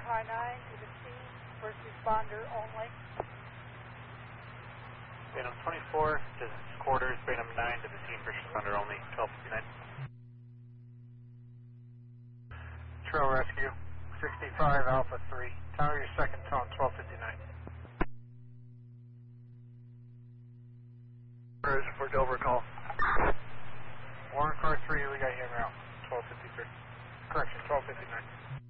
High 9 to the scene, first responder only. Phantom 24, this is quarters, Phantom 9 to the scene, first responder only, 1259. Trail Rescue, 65 Alpha 3, tower your second tone, 1259. For Dover call. Warren Car 3, we got hammer out, 1253. Correction, 1259.